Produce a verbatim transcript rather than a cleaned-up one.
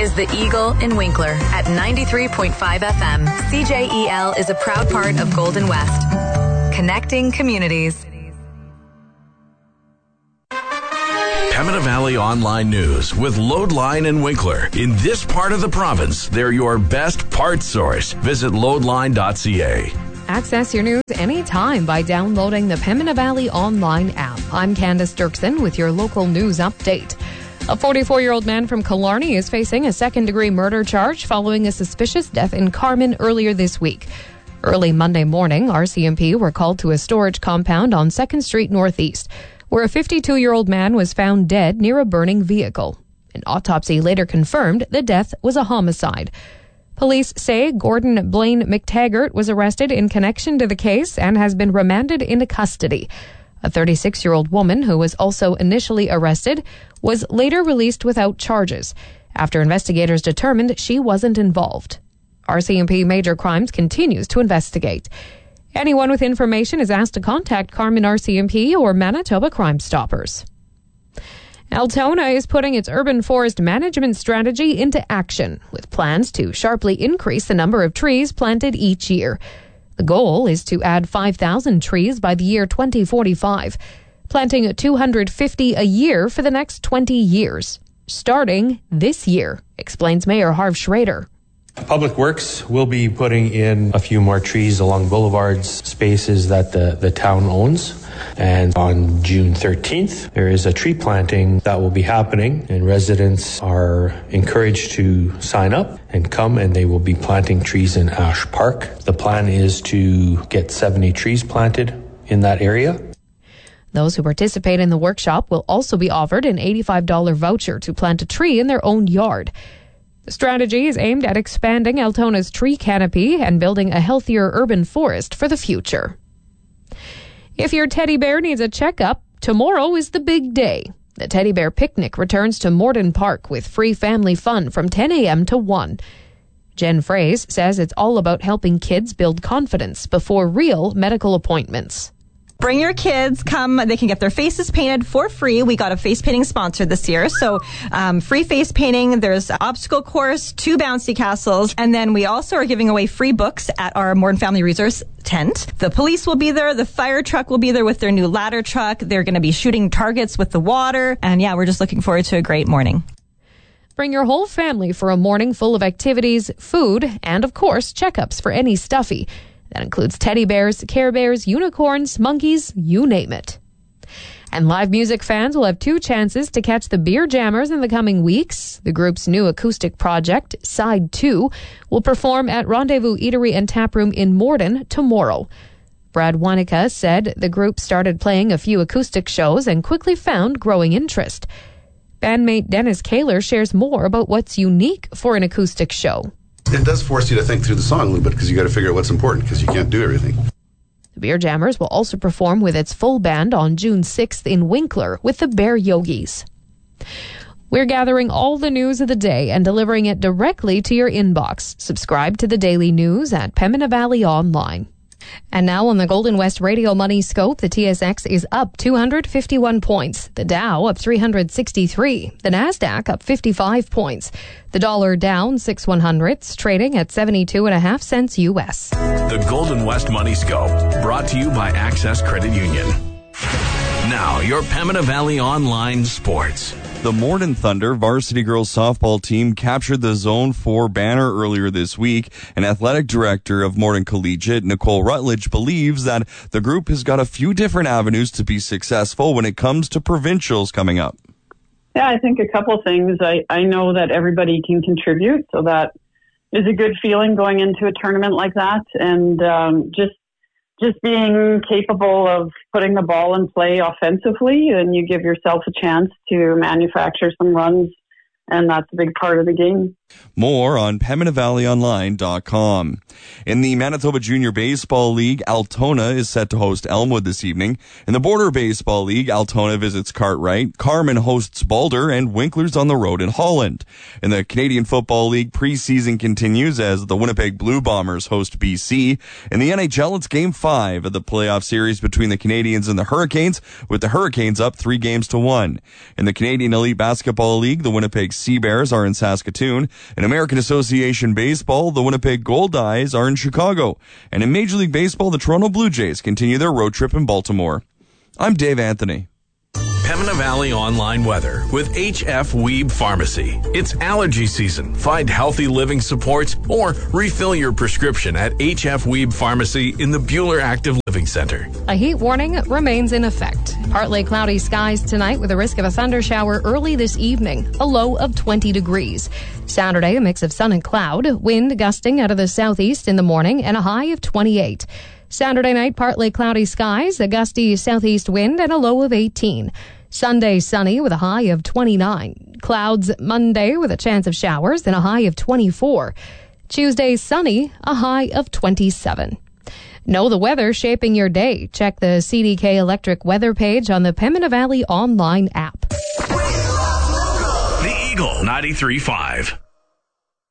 is the Eagle in Winkler at ninety-three point five F M. C J E L is a proud part of Golden West. Connecting communities. Pembina Valley Online News with Loadline and Winkler. In this part of the province, they're your best parts source. Visit loadline dot c a. Access your news anytime by downloading the Pembina Valley Online app. I'm Candace Dirksen with your local news update. A forty-four-year-old man from Killarney is facing a second-degree murder charge following a suspicious death in Carman earlier this week. Early Monday morning, R C M P were called to a storage compound on second Street Northeast, where a fifty-two-year-old man was found dead near a burning vehicle. An autopsy later confirmed the death was a homicide. Police say Gordon Blaine McTaggart was arrested in connection to the case and has been remanded into custody. A thirty-six-year-old woman who was also initially arrested was later released without charges after investigators determined she wasn't involved. R C M P Major Crimes continues to investigate. Anyone with information is asked to contact Carman R C M P or Manitoba Crime Stoppers. Altona is putting its urban forest management strategy into action with plans to sharply increase the number of trees planted each year. The goal is to add five thousand trees by the year twenty forty-five, planting two hundred fifty a year for the next twenty years, starting this year, explains Mayor Harv Schrader. Public Works will be putting in a few more trees along boulevards, spaces that the, the town owns. And on June thirteenth, there is a tree planting that will be happening, and residents are encouraged to sign up and come, and they will be planting trees in Ash Park. The plan is to get seventy trees planted in that area. Those who participate in the workshop will also be offered an eighty-five dollars voucher to plant a tree in their own yard. The strategy is aimed at expanding Altona's tree canopy and building a healthier urban forest for the future. If your teddy bear needs a checkup, tomorrow is the big day. The Teddy Bear Picnic returns to Morden Park with free family fun from ten a.m. to one. Jen Fraze says it's all about helping kids build confidence before real medical appointments. Bring your kids, come, they can get their faces painted for free. We got a face painting sponsor this year. So um, free face painting, there's an obstacle course, two bouncy castles, and then we also are giving away free books at our Morden Family Resource tent. The police will be there, the fire truck will be there with their new ladder truck. They're going to be shooting targets with the water. And yeah, we're just looking forward to a great morning. Bring your whole family for a morning full of activities, food, and of course, checkups for any stuffy. That includes teddy bears, Care Bears, unicorns, monkeys, you name it. And live music fans will have two chances to catch the Beer Jammers in the coming weeks. The group's new acoustic project, Side two, will perform at Rendezvous Eatery and Taproom in Morden tomorrow. Brad Wanica said the group started playing a few acoustic shows and quickly found growing interest. Bandmate Dennis Kaler shares more about what's unique for an acoustic show. It does force you to think through the song a little bit because you got to figure out what's important because you can't do everything. The Beer Jammers will also perform with its full band on June sixth in Winkler with the Bear Yogis. We're gathering all the news of the day and delivering it directly to your inbox. Subscribe to the daily news at Pembina Valley Online. And now on the Golden West Radio Money Scope, the T S X is up two hundred fifty-one points. The Dow up three hundred sixty-three. The Nasdaq up fifty-five points. The dollar down six one hundredths, trading at seventy-two and a half cents U S. The Golden West Money Scope, brought to you by Access Credit Union. Now, your Pembina Valley Online Sports. The Morden Thunder varsity girls softball team captured the Zone four banner earlier this week. An athletic director of Morden Collegiate, Nicole Rutledge, believes that the group has got a few different avenues to be successful when it comes to provincials coming up. Yeah, I think a couple things. I, I know that everybody can contribute, so that is a good feeling going into a tournament like that. And um, just just being capable of putting the ball in play offensively, and you give yourself a chance to manufacture some runs, and that's a big part of the game. More on Pembina Valley Online dot com. In the Manitoba Junior Baseball League, Altona is set to host Elmwood this evening. In the Border Baseball League, Altona visits Cartwright, Carman hosts Boulder, and Winkler's on the road in Holland. In the Canadian Football League, preseason continues as the Winnipeg Blue Bombers host B C. In the N H L, it's Game five of the playoff series between the Canadians and the Hurricanes, with the Hurricanes up three games to one. In the Canadian Elite Basketball League, the Winnipeg Winnipeg Sea Bears are in Saskatoon. In American Association Baseball, the Winnipeg Goldeyes are in Chicago. And in Major League Baseball, the Toronto Blue Jays continue their road trip in Baltimore. I'm Dave Anthony. Pembina Valley Online Weather with H F Weeb Pharmacy. It's allergy season. Find healthy living supports or refill your prescription at H F Weeb Pharmacy in the Bueller Active Living Center. A heat warning remains in effect. Partly cloudy skies tonight with a risk of a thunder shower early this evening, a low of twenty degrees. Saturday, a mix of sun and cloud, wind gusting out of the southeast in the morning and a high of twenty-eight. Saturday night, partly cloudy skies, a gusty southeast wind, and a low of eighteen. Sunday, sunny with a high of twenty-nine. Clouds Monday with a chance of showers and a high of twenty-four. Tuesday, sunny, a high of twenty-seven. Know the weather shaping your day. Check the C D K Electric weather page on the Pembina Valley online app. The Eagle ninety-three point five.